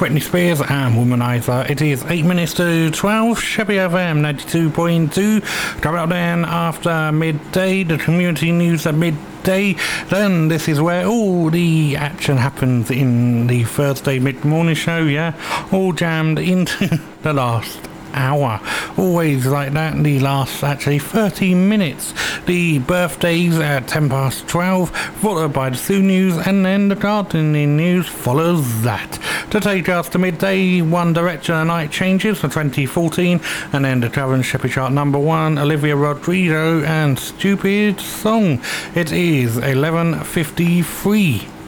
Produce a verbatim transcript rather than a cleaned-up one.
Britney Spears and Womanizer. It is eight minutes to twelve, Sheppey F M ninety-two point two. Coming up then after midday, the community news at midday. Then this is where all the action happens in the Thursday mid-morning show, yeah? All jammed into the last hour. Always like that, the last actually thirty minutes. The birthdays at ten past twelve, followed by the Sue News, and then the gardening news follows that. To take us to midday, One Direction A Night Changes for twenty fourteen, and then the Travel Sheppey chart number one, Olivia Rodrigo and Stupid Song. It is eleven fifty-three.